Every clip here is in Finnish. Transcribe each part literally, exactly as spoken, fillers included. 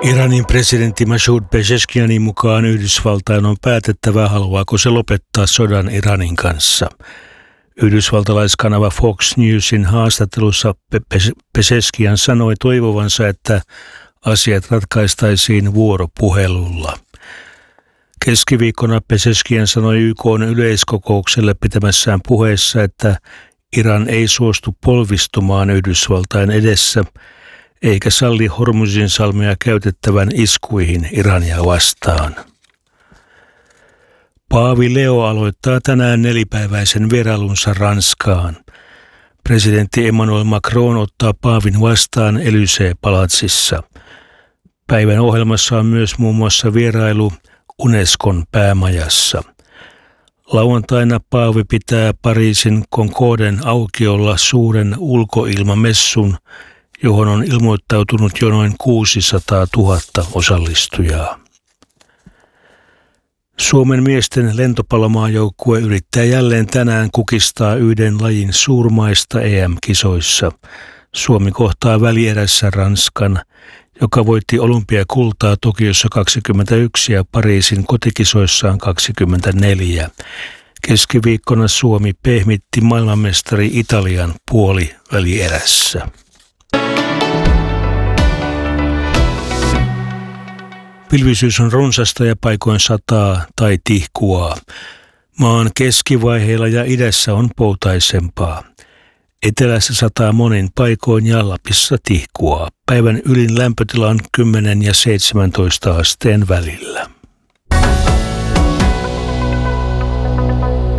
Iranin presidentti Masoud Pezeshkianin mukaan Yhdysvaltain on päätettävä, haluaako se lopettaa sodan Iranin kanssa. Yhdysvaltalaiskanava Fox Newsin haastattelussa Pezeshkian sanoi toivovansa, että asiat ratkaistaisiin vuoropuhelulla. Keskiviikkona Pezeshkian sanoi Y K:n yleiskokoukselle pitämässään puheessa, että Iran ei suostu polvistumaan Yhdysvaltain edessä, eikä salli Hormuzin salmea käytettävän iskuihin Irania vastaan. Paavi Leo aloittaa tänään nelipäiväisen vierailunsa Ranskaan. Presidentti Emmanuel Macron ottaa paavin vastaan Élysée-palatsissa. Päivän ohjelmassa on myös muun muassa vierailu Unescon päämajassa. Lauantaina paavi pitää Pariisin Concorden aukiolla suuren ulkoilmamessun, johon on ilmoittautunut jo noin kuusisataatuhatta osallistujaa. Suomen miesten lentopallomaajoukkue yrittää jälleen tänään kukistaa yhden lajin suurmaista E M-kisoissa. Suomi kohtaa välierässä Ranskan, joka voitti olympiakultaa Tokiossa kaksikymmentäyksi ja Pariisin kotikisoissaan kaksikymmentäneljä. Keskiviikkona Suomi pehmitti maailmanmestari Italian puoli välierässä. Pilvisyys on runsasta ja paikoin sataa tai tihkuaa. Maan keskivaiheilla ja idässä on poutaisempaa. Etelässä sataa monin paikoin ja Lapissa tihkuaa. Päivän ylin lämpötila on kymmenen ja seitsemäntoista asteen välillä.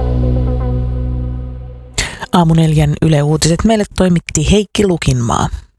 Aamu neljän Yle Uutiset meille toimitti Heikki Lukinmaa.